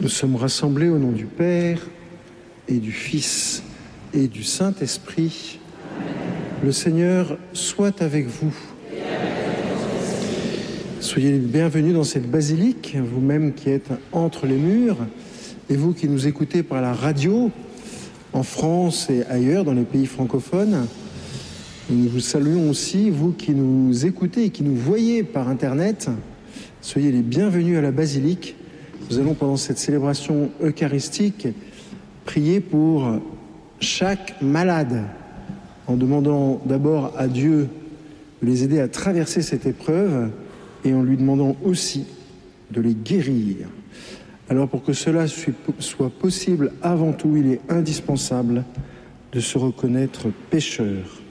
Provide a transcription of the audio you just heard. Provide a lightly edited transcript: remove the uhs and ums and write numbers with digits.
Nous sommes rassemblés au nom du Père et du Fils et du Saint-Esprit. Le Seigneur soit avec vous. Soyez les bienvenus dans cette basilique, vous-même qui êtes entre les murs, et vous qui nous écoutez par la radio, en France et ailleurs, dans les pays francophones. Et nous vous saluons aussi, vous qui nous écoutez et qui nous voyez par Internet. Soyez les bienvenus à la basilique. Nous allons, pendant cette célébration eucharistique, prier pour chaque malade, en demandant d'abord à Dieu de les aider à traverser cette épreuve et en lui demandant aussi de les guérir. Alors pour que cela soit possible, avant tout, il est indispensable de se reconnaître pécheur.